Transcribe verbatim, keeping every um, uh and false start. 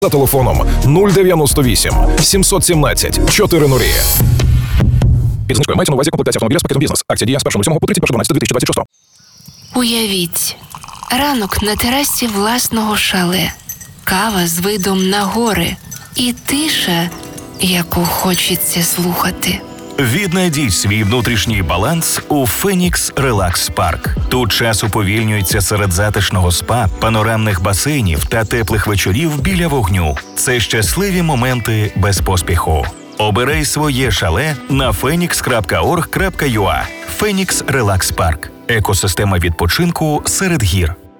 За телефоном нуль дев'яносто вісім сімсот сімнадцять чотиринадцять. Під знижкою мається на увазі комплектація автомобіля з пакетом бізнес. Акція діє з першого лютого по тридцять перше дванадцяте дві тисячі двадцять шостого. Уявіть, ранок на терасі власного шале, кава з видом на гори і тиша, яку хочеться слухати. Віднайдіть свій внутрішній баланс у Phoenix Relax Park. Тут час уповільнюється серед затишного спа, панорамних басейнів та теплих вечорів біля вогню. Це щасливі моменти без поспіху. Обирай своє шале на фенікс крапка орг крапка ю а. Phoenix Relax Park. Екосистема відпочинку серед гір.